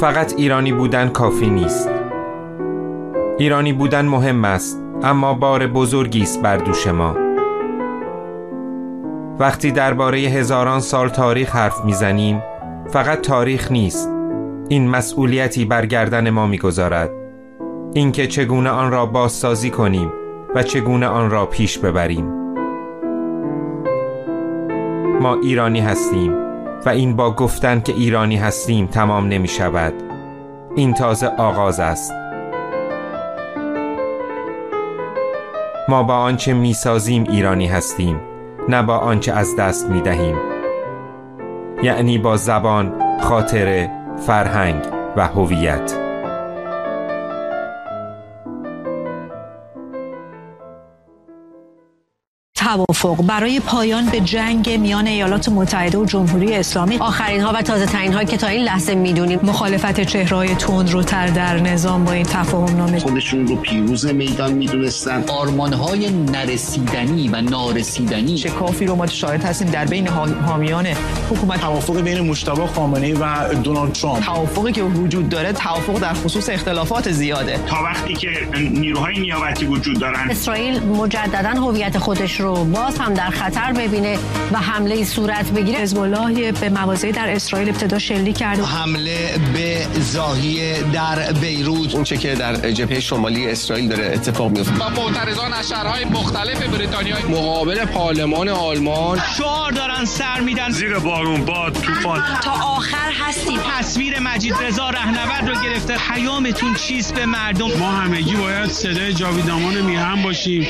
فقط ایرانی بودن کافی نیست. ایرانی بودن مهم است، اما بار بزرگی است بر دوش ما. وقتی درباره هزاران سال تاریخ حرف میزنیم، فقط تاریخ نیست، این مسئولیتی بر گردن ما میگذارد، اینکه چگونه آن را بازسازی کنیم و چگونه آن را پیش ببریم. ما ایرانی هستیم و این با گفتن که ایرانی هستیم تمام نمی شود. این تازه آغاز است. ما با آنچه می سازیم ایرانی هستیم، نه با آنچه از دست می دهیم. یعنی با زبان، خاطره، فرهنگ و هویت. توافق برای پایان به جنگ میان ایالات متحده و جمهوری اسلامی، آخرین ها و تازه ترین هایی که تا این لحظه میدونیم. مخالفت چهره‌های تندروتر در نظام با این تفاهم نامه، خودشون رو پیروز میدان میدونستن. آرمان‌های نرسیدنی و نارسیدنی، شکافی رو ما شاهد هستیم در بین حامیان حکومت. توافق بین مجتبی خامنه‌ای و دونالد ترامپ، توافقی که وجود داره توافق در خصوص اختلافات زیاده. تا وقتی که نیروهای نیابتی وجود دارن، اسرائیل مجدداً هویت خودش رو باز هم در خطر ببینه و حمله صورت بگیره. حزب الله به مواضعی در اسرائیل ابتدا شلیک کرد. حمله به زاهیه در بیروت، اون چه که در جبهه شمالی اسرائیل داره اتفاق میفته. و معترضان از شهرهای مختلف بریتانیا مقابل پارلمان آلمان شعار دارن سر میدن: زیر بارون، باد، طوفان، تا آخر هستیم. تصویر مجید رضا رهنورد رو گرفته: پیامتون چیست به مردم؟ ما همگی باید صدای جاویدامان میهن باشیم.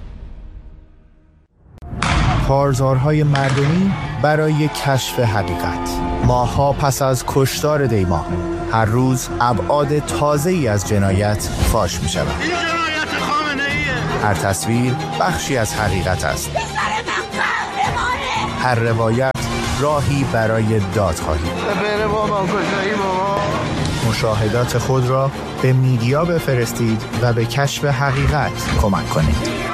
کارزارهای مردمی برای کشف حقیقت. ماه‌ها پس از کشتار دیما، هر روز ابعاد تازه‌ای از جنایت فاش می‌شود. این جنایت خامنه‌ایه. هر تصویر بخشی از حقیقت است. هر روایت راهی برای دادخواهی. مشاهدات خود را به میدیا بفرستید و به کشف حقیقت کمک کنید.